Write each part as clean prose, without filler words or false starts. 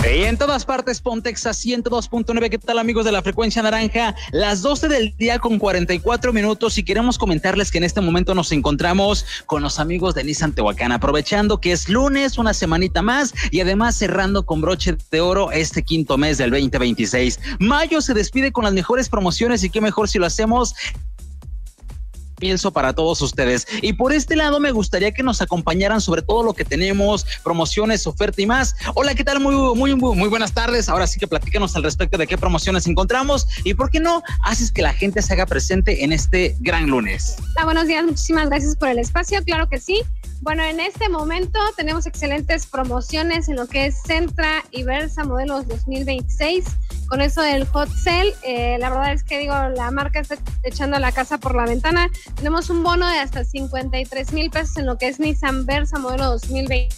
Y en todas partes, Pontexa 102.9. ¿Qué tal, amigos de la frecuencia naranja? Las 12 del día con 44 minutos y queremos comentarles que en este momento nos encontramos con los amigos de Nissan Tehuacán, aprovechando que es lunes, una semanita más y además cerrando con broche de oro este quinto mes del 2026. Mayo se despide con las mejores promociones y qué mejor si lo hacemos pienso para todos ustedes. Y por este lado me gustaría que nos acompañaran sobre todo lo que tenemos, promociones, oferta y más. Hola, ¿qué tal? Muy buenas tardes. Ahora sí que platícanos al respecto de qué promociones encontramos y por qué no haces que la gente se haga presente en este gran lunes. Hola, buenos días, muchísimas gracias por el espacio, claro que sí. Bueno, en este momento tenemos excelentes promociones en lo que es Sentra y Versa modelos 2026. Con eso del hot sale, la verdad es que la marca está echando la casa por la ventana. Tenemos un bono de hasta 53,000 pesos en lo que es Nissan Versa modelo 2020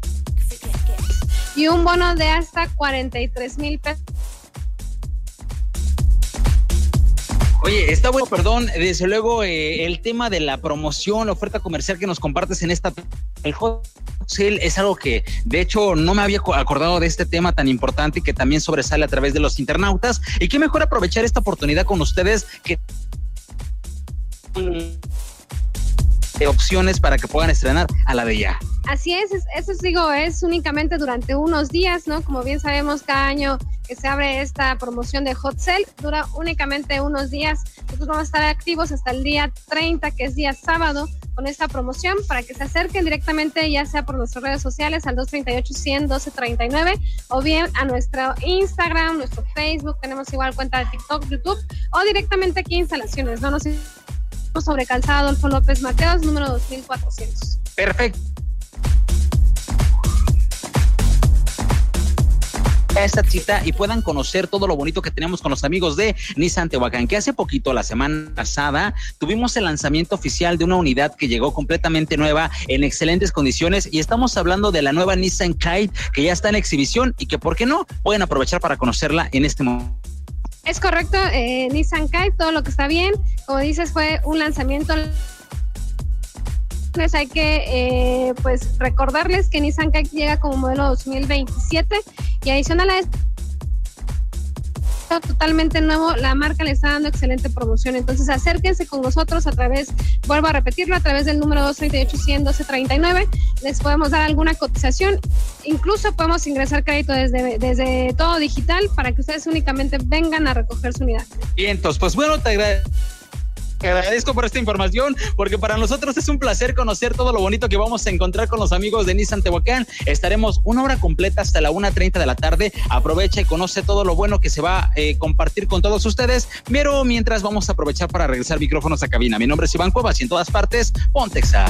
y un bono de hasta 43,000 pesos. Oye, está bueno, perdón, desde luego el tema de la promoción, la oferta comercial que nos compartes en el hot sale es algo que de hecho no me había acordado de este tema tan importante y que también sobresale a través de los internautas, y qué mejor aprovechar esta oportunidad con ustedes que de opciones para que puedan estrenar a la de ya. Así es, eso es únicamente durante unos días, ¿no? Como bien sabemos, cada año que se abre esta promoción de hot sale dura únicamente unos días. Nosotros vamos a estar activos hasta el día 30, que es día sábado, con esta promoción para que se acerquen directamente, ya sea por nuestras redes sociales al 238-100-1239 o bien a nuestro Instagram, nuestro Facebook, tenemos igual cuenta de TikTok, YouTube o directamente aquí en instalaciones, ¿no? Nos sobre Calzada Adolfo López Mateos, número 2400. Perfecto. Esta cita y puedan conocer todo lo bonito que tenemos con los amigos de Nissan Tehuacán, que hace poquito, la semana pasada, tuvimos el lanzamiento oficial de una unidad que llegó completamente nueva, en excelentes condiciones, y estamos hablando de la nueva Nissan Kite, que ya está en exhibición y que, ¿por qué no?, pueden aprovechar para conocerla en este momento. Es correcto, Nissan Kite, todo lo que está bien, como dices, fue un lanzamiento. Hay que recordarles que Nissan Kite llega como modelo 2027 y adicional a esto totalmente nuevo, la marca le está dando excelente promoción, entonces acérquense con nosotros vuelvo a repetirlo, a través del número 238-100-1239, les podemos dar alguna cotización, incluso podemos ingresar crédito desde todo digital para que ustedes únicamente vengan a recoger su unidad. Y entonces, pues bueno, te agradezco por esta información, porque para nosotros es un placer conocer todo lo bonito que vamos a encontrar con los amigos de Nissan Tehuacán. Estaremos una hora completa hasta la 1:30 de la tarde. Aprovecha y conoce todo lo bueno que se va a compartir con todos ustedes. Pero mientras, vamos a aprovechar para regresar micrófonos a cabina. Mi nombre es Iván Cuevas y en todas partes, Pontexa.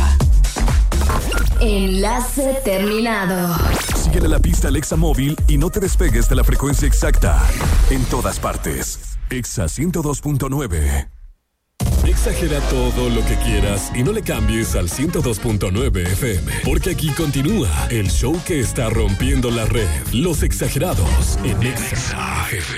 Enlace terminado. Síguele la pista al Exa Móvil y no te despegues de la frecuencia exacta. En todas partes. Exa 102.9. Exagera todo lo que quieras y no le cambies al 102.9 FM, porque aquí continúa el show que está rompiendo la red. Los Exagerados en Exa FM.